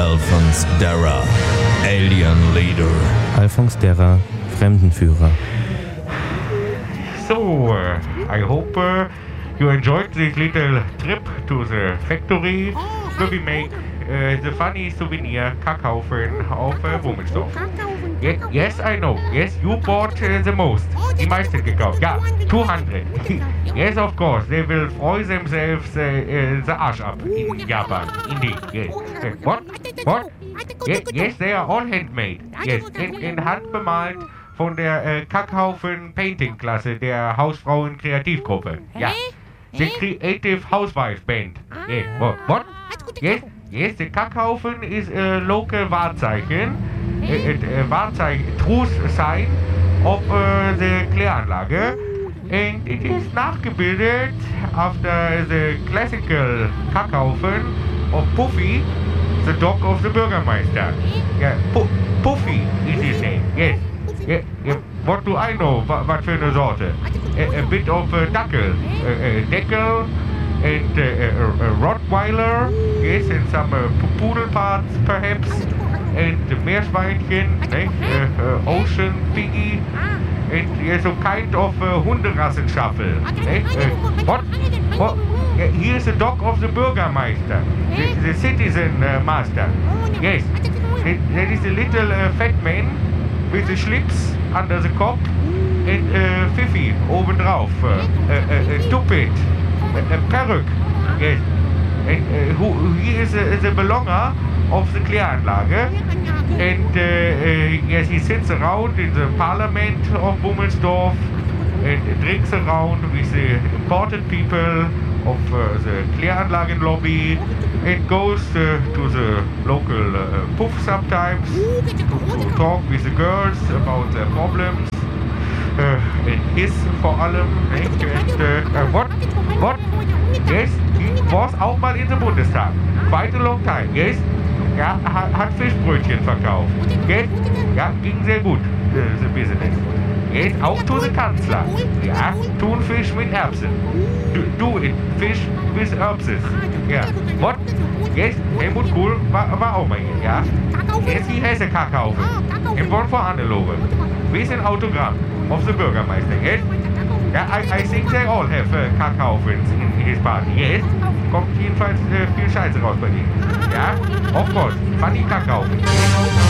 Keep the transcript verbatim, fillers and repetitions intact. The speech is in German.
Alphonse Darra, Alien Leader. Alphonse Darra, Fremdenführer. So, uh, I hope uh, you enjoyed this little trip to the factory where we make uh, the funny souvenir Kackhaufen of uh, Wummelsdorf. Ye yes, I know. Yes, you bought uh, the most. Die meisten gekauft. Ja, two hundred. Yes, of course. They will freuen themselves uh, uh, the Arsch ab in Japan. Indeed. Yes. Uh, what? What? Yes, yes, they are all handmade. Yes, in, in Hand bemalt von der äh, Kackhaufen Painting Klasse der Hausfrauen Kreativgruppe. Ja. The Creative Housewife Band. Yes. What? What? Yes, yes, the Kackhaufen is a local Wahrzeichen. Äh, äh, Wahrzeichen, Truth Sign of uh, the Kläranlage. And it is nachgebildet after the classical Kackhaufen of Puffy, the dog of the Bürgermeister. Yeah, Pu Puffy is his name. Yes. Yeah, yeah. What do I know? What, what für eine Sorte? A, a bit of a Dackel, a, a Deckel, and a, a, a Rottweiler. Yes, and some uh, Pudel parts perhaps, and Meerschweinchen, eh? uh, uh, Ocean Piggy, and yeah, so kind of uh, Hunderassenstaffel. Eh? Uh, what? What? Yeah, he is the dog of the Bürgermeister, the, the citizen uh, master. Yes, that, that is a little uh, fat man with the schlips under the cop and uh, Fifi obendrauf, uh, a, a, a tuppet, a, a peruk. Yes, and uh, who, he is a, the belonger of the Kläranlage, and uh, uh, yes, he sits around in the parliament of Wummelsdorf and drinks around with the important people of uh, the Kläranlagen lobby and goes uh, to the local uh, puff sometimes to, to talk with the girls about their problems. Uh, and his vor allem. And, uh, uh, what? What? Yes, he was auch mal in the Bundestag. Quite a long time. Yes. Ja, hat, hat Fischbrötchen verkauft. Yes. Ja, ging sehr gut, the, the business. Yes, auch to the Kanzler. Ja, Thunfisch mit Erbsen. Do, do it, Fish with Erbses. Ja, what? Yes, Helmut Kohl war, war auch mal hier, ja. Yes, he has a Kackhaufen. In Bonn vor Hannelore. With an autogram of the Bürgermeister, yes? Ja, I, I think they all have uh, Kackhaufens in his party, yes? Kommt jedenfalls uh, viel Scheiße raus bei denen. Ja, of course, funny Kackhaufen.